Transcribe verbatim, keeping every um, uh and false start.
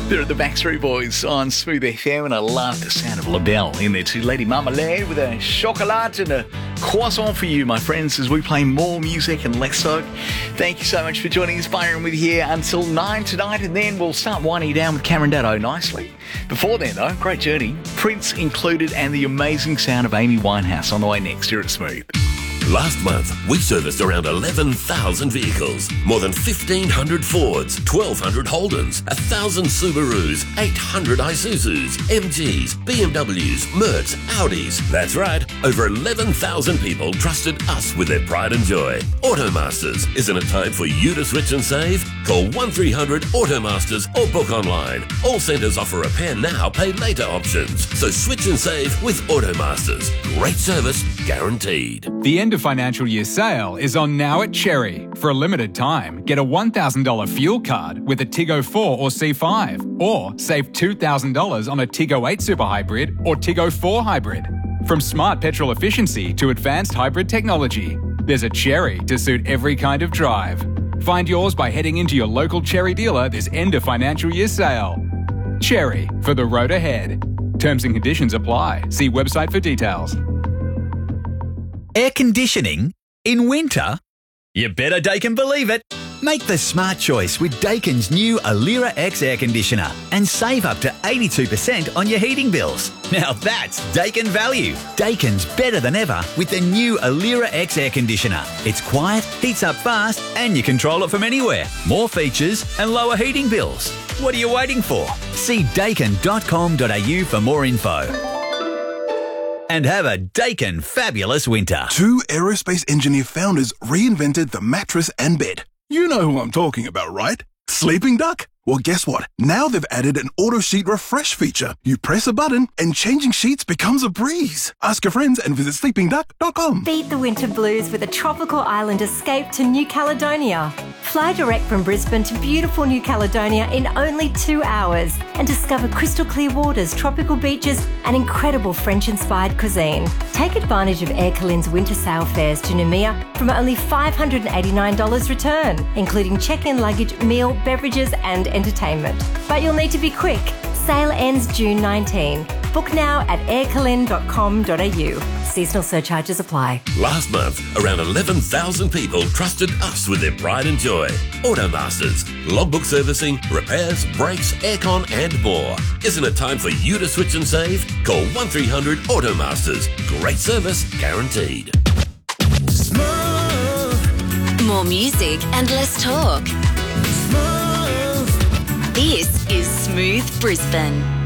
They're the Backstreet Boys on Smooth F M, and I love the sound of LaBelle in there too. Lady Marmalade with a chocolat and a croissant for you, my friends, as we play more music and less talk. Thank you so much for joining us. Byron with you here until nine tonight, and then we'll start winding down with Cameron Daddo nicely. Before then, though, great journey. Prince included, and the amazing sound of Amy Winehouse on the way next here at Smooth. Last month, we serviced around eleven thousand vehicles, more than fifteen hundred Fords, twelve hundred Holdens, one thousand Subarus, eight hundred Isuzus, M Gs, B M Ws, Mercs, Audis. That's right, over eleven thousand people trusted us with their pride and joy. Automasters, isn't it time for you to switch and save? Call one three hundred Automasters or book online. All centres offer repair now, pay later options. So switch and save with Automasters. Great service, guaranteed. The end of financial year sale is on now at Cherry. For a limited time, get a one thousand dollars fuel card with a Tiggo four or C five, or save two thousand dollars on a Tiggo eight Super Hybrid or Tiggo four Hybrid. From smart petrol efficiency to advanced hybrid technology, there's a Cherry to suit every kind of drive. Find yours by heading into your local Cherry dealer this end of financial year sale. Cherry, for the road ahead. Terms and conditions apply. See website for details. Air conditioning in winter? You better Daikin believe it. Make the smart choice with Daikin's new Alira X air conditioner and save up to eighty-two percent on your heating bills. Now that's Daikin value. Daikin's better than ever with the new Alira X air conditioner. It's quiet, heats up fast, and you control it from anywhere. More features and lower heating bills. What are you waiting for? See daikin dot com dot a u for more info. And have a Daikin fabulous winter. Two aerospace engineer founders reinvented the mattress and bed. You know who I'm talking about, right? Sleeping Duck? Well, guess what? Now they've added an auto sheet refresh feature. You press a button and changing sheets becomes a breeze. Ask your friends and visit sleeping duck dot com. Beat the winter blues with a tropical island escape to New Caledonia. Fly direct from Brisbane to beautiful New Caledonia in only two hours and discover crystal clear waters, tropical beaches and incredible French-inspired cuisine. Take advantage of Air Calin's winter sale fares to Noumea from only five hundred eighty-nine dollars return, including check-in luggage, meal, beverages and entertainment. But you'll need to be quick. Sale ends June nineteenth. Book now at air calin dot com dot a u. Seasonal surcharges apply. Last month, around eleven thousand people trusted us with their pride and joy. Automasters, logbook servicing, repairs, brakes, aircon and more. Isn't it time for you to switch and save? Call one three hundred Automasters. Great service, guaranteed. Smooth. More music and less talk. Smooth. This is Smooth Brisbane.